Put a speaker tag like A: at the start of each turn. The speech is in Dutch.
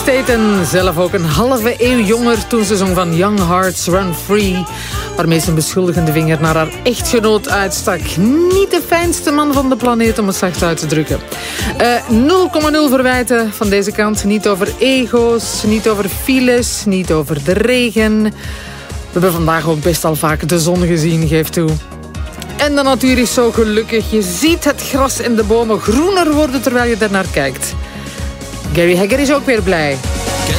A: Staten, zelf ook een halve eeuw jonger toen ze zong van Young Hearts Run Free, waarmee ze een beschuldigende vinger naar haar echtgenoot uitstak. Niet de fijnste man van de planeet, om het zacht uit te drukken. 0,0 verwijten van deze kant. Niet over ego's, niet over files, niet over de regen. We hebben vandaag ook best al vaak de zon gezien, geef toe. En de natuur is zo gelukkig. Je ziet het gras en de bomen groener worden terwijl je ernaar kijkt. Gary Hegger is ook weer blij.